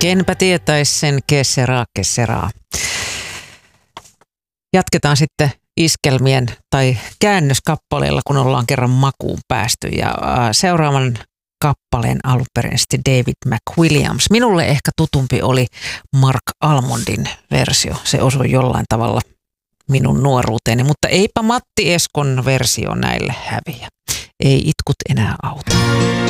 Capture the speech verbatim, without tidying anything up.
Kenpä tietäisi sen, kesseraa, kesseraa. Jatketaan sitten iskelmien tai käännöskappaleilla, kun ollaan kerran makuun päästy. Ja seuraavan kappaleen alunperäisesti David McWilliams. Minulle ehkä tutumpi oli Mark Almondin versio. Se osui jollain tavalla minun nuoruuteeni, mutta eipä Matti Eskon versio näille häviä. Ei itkut enää auta.